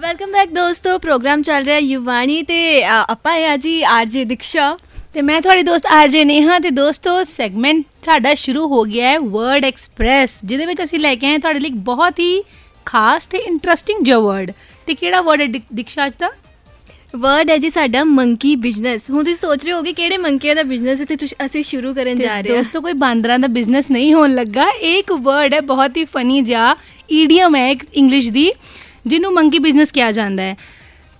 Welcome back ਦੋਸਤੋ। Programme ਚੱਲ ਰਿਹਾ ਯੁਵਾਣੀ ਤੇ ਆਪਾਂ ਆ ਜੀ ਆਰਜੇ ਦਿਕਸ਼ਾ ਤੇ ਮੈਂ ਤੁਹਾਡੀ ਦੋਸਤ ਆਰਜੇ ਨੇਹਾ। ਤੇ ਦੋਸਤੋ ਸੈਗਮੈਂਟ ਸਾਡਾ ਸ਼ੁਰੂ ਹੋ ਗਿਆ ਹੈ ਵਰਡ ਐਕਸਪ੍ਰੈਸ, ਜਿਹਦੇ ਵਿੱਚ ਅਸੀਂ ਲੈ ਕੇ ਆਏ ਤੁਹਾਡੇ ਲਈ ਬਹੁਤ ਹੀ ਖਾਸ ਤੇ ਇੰਟਰਸਟਿੰਗ ਜਿਹਾ ਵਰਡ। ਤੇ ਕਿਹੜਾ ਵਰਡ ਹੈ ਦਿਕਸ਼ਾ ਅੱਜ ਦਾ? ਵਰਡ ਹੈ ਜੀ ਸਾਡਾ ਮੰਕੀ ਬਿਜ਼ਨਸ। ਹੁਣ ਤੁਸੀਂ ਸੋਚ ਰਹੇ ਹੋਗੇ ਕਿਹੜੇ ਮੰਕੀਆਂ ਦਾ ਬਿਜ਼ਨਸ ਹੈ ਤੇ ਅਸੀਂ ਸ਼ੁਰੂ ਕਰਨ ਜਾ ਰਹੇ ਹਾਂ। ਦੋਸਤੋ ਕੋਈ ਬਾਂਦਰਾਂ ਦਾ ਬਿਜ਼ਨਸ ਨਹੀਂ ਹੋਣ ਲੱਗਾ। ਇਹ ਇੱਕ ਵਰਡ ਹੈ ਬਹੁਤ ਹੀ ਫਨੀ ਜਿਹਾ, ਈਡੀਅਮ ਹੈ ਇੱਕ ਇੰਗਲਿਸ਼ ਦੀ, ਜਿਹਨੂੰ ਮੰਕੀ ਬਿਜ਼ਨਸ ਕਿਹਾ ਜਾਂਦਾ ਹੈ।